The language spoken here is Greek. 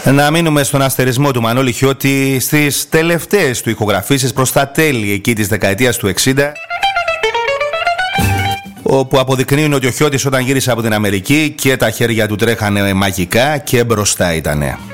Να μείνουμε στον αστερισμό του Μανώλη Χιώτη στις τελευταίες του ηχογραφήσεις προς τα τέλη εκεί της δεκαετίας του 60, όπου αποδεικνύουν ότι ο Χιώτης όταν γύρισε από την Αμερική και τα χέρια του τρέχανε μαγικά και μπροστά ήτανε.